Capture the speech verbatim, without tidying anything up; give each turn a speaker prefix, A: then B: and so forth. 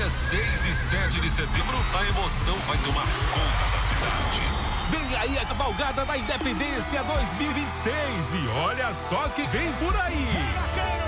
A: Dias seis e sete de setembro, a emoção vai tomar conta da cidade.
B: Vem aí a cavalgada da Independência dois mil e vinte e seis e olha só quem vem por aí.